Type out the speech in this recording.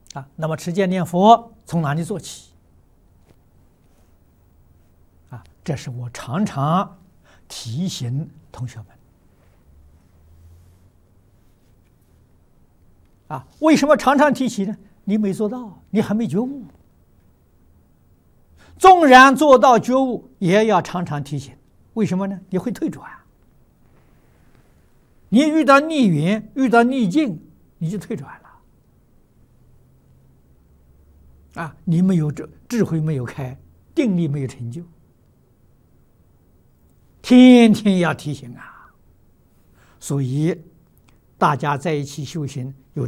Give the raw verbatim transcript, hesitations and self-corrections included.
啊，那么持戒念佛从哪里做起？啊，这是我常常提醒同学们。啊，为什么常常提起呢？你没做到，你还没觉悟。纵然做到觉悟，也要常常提醒。为什么呢？你会退转。你遇到逆缘，遇到逆境，你就退转了。啊，你没有智智慧没有开，定力没有成就，天天要提醒啊。所以大家在一起修行。